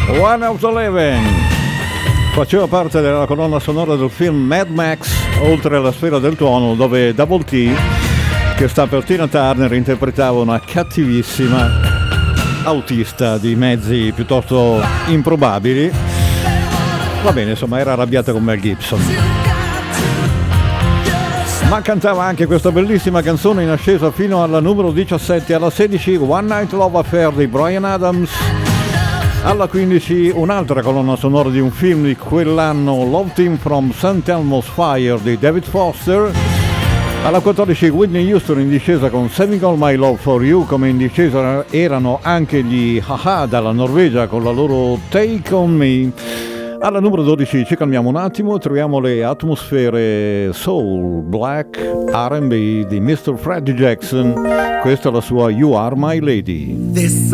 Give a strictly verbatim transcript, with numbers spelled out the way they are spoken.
One out of Eleven faceva parte della colonna sonora del film Mad Max, oltre alla sfera del tuono, dove Double T, che sta per Tina Turner, interpretava una cattivissima autista di mezzi piuttosto improbabili. Va bene, insomma, era arrabbiata con Mel Gibson, ma cantava anche questa bellissima canzone in ascesa fino alla numero diciassette. Alla sedici One Night Love Affair di Bryan Adams. Alla quindici un'altra colonna sonora di un film di quell'anno, Love Team from Saint Elmo's Fire di David Foster. Alla quattordici Whitney Houston in discesa con Saving All My Love For You, come in discesa erano anche gli A-ha dalla Norvegia con la loro Take On Me. Alla numero dodici ci calmiamo un attimo e troviamo le atmosfere soul, black, R and B di mister Freddie Jackson. Questa è la sua You Are My Lady. This